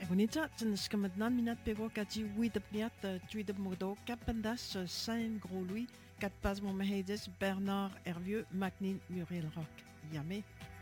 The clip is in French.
Gonita, ten skamadnan minat pego kati wid apniat tuid modo kapendas Saint Gros Louis, kat pas mon mehedes Bernard Hervieux, Macnin Muriel Rock. Yamé.